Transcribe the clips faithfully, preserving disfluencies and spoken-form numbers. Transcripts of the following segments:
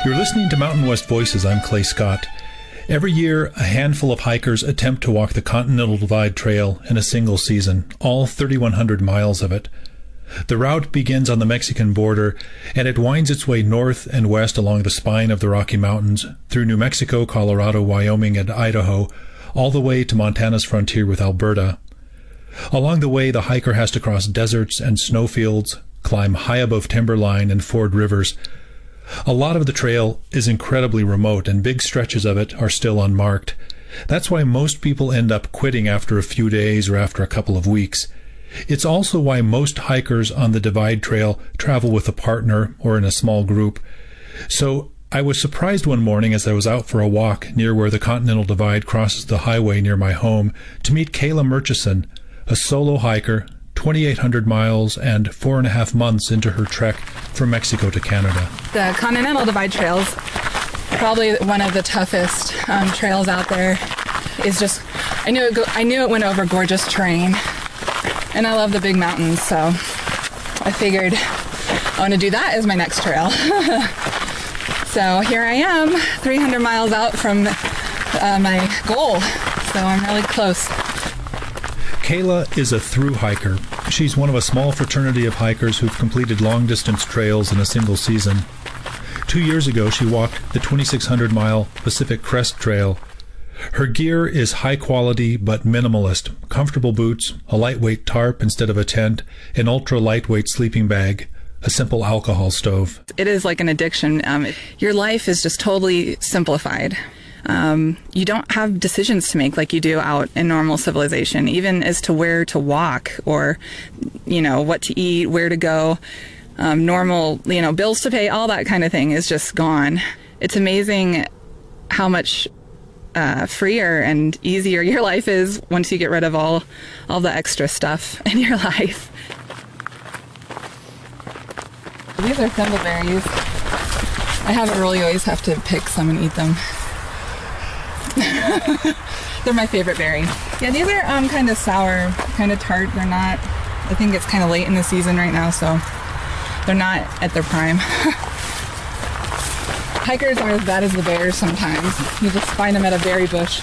You're listening to Mountain West Voices. I'm Clay Scott. Every year, a handful of hikers attempt to walk the Continental Divide Trail in a single season, all thirty-one hundred miles of it. The route begins on the Mexican border, and it winds its way north and west along the spine of the Rocky Mountains, through New Mexico, Colorado, Wyoming, and Idaho, all the way to Montana's frontier with Alberta. Along the way, the hiker has to cross deserts and snowfields, climb high above timberline and ford rivers. A lot of the trail is incredibly remote, and big stretches of it are still unmarked. That's why most people end up quitting after a few days or after a couple of weeks. It's also why most hikers on the Divide Trail travel with a partner or in a small group. So I was surprised one morning as I was out for a walk near where the Continental Divide crosses the highway near my home to meet Kayla Murchison, a solo hiker, twenty-eight hundred miles and four and a half months into her trek from Mexico to Canada. The Continental Divide Trail's probably one of the toughest um, trails out there. Is just, I knew it. Go, I knew it went over gorgeous terrain, and I love the big mountains, so I figured I want to do that as my next trail. So here I am, three hundred miles out from uh, my goal, so I'm really close. Kayla is a through hiker. She's one of a small fraternity of hikers who've completed long-distance trails in a single season. Two years ago, she walked the twenty-six hundred mile Pacific Crest Trail. Her gear is high-quality but minimalist. Comfortable boots, a lightweight tarp instead of a tent, an ultra-lightweight sleeping bag, a simple alcohol stove. It is like an addiction. Um, your life is just totally simplified. Um, you don't have decisions to make like you do out in normal civilization, even as to where to walk or, you know, what to eat, where to go, um, normal, you know, bills to pay, all that kind of thing is just gone. It's amazing how much uh, freer and easier your life is once you get rid of all, all the extra stuff in your life. These are thimbleberries. I haven't really always have to pick some and eat them. They're my favorite berry. Yeah, these are um, kind of sour, kind of tart. They're not, I think it's kind of late in the season right now, so they're not at their prime. Hikers are as bad as the bears sometimes. You just find them at a berry bush.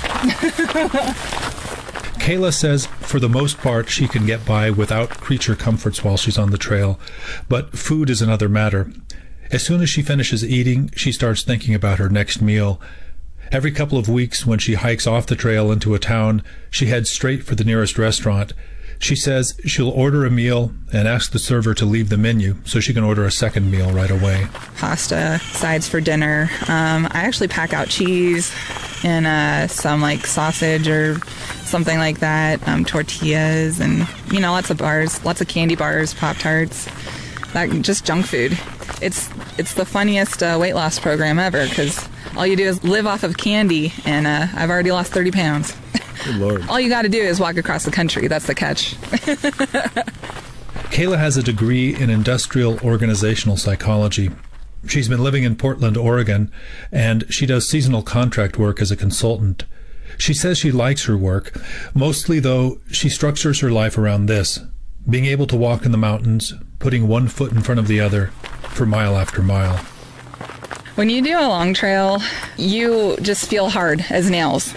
Kayla says for the most part she can get by without creature comforts while she's on the trail, but food is another matter. As soon as she finishes eating, she starts thinking about her next meal. Every couple of weeks, when she hikes off the trail into a town, she heads straight for the nearest restaurant. She says she'll order a meal and ask the server to leave the menu so she can order a second meal right away. Pasta, sides for dinner. Um, I actually pack out cheese and uh, some like sausage or something like that, um, tortillas, and, you know, lots of bars, lots of candy bars, Pop-Tarts, that, just junk food. It's, it's the funniest uh, weight loss program ever because all you do is live off of candy, and uh, I've already lost thirty pounds. Good Lord. All you got to do is walk across the country. That's the catch. Kayla has a degree in industrial organizational psychology. She's been living in Portland, Oregon, and she does seasonal contract work as a consultant. She says she likes her work. Mostly, though, she structures her life around this: being able to walk in the mountains, putting one foot in front of the other for mile after mile. When you do a long trail, you just feel hard as nails.